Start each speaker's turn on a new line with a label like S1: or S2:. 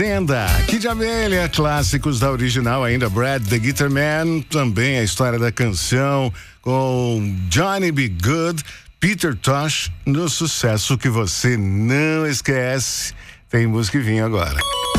S1: Tenda, Kid Abelha, clássicos da original ainda, Brad the Guitar Man, também a história da canção com Johnny B. Good, Peter Tosh, no sucesso que você não esquece. Tem música e vinho agora.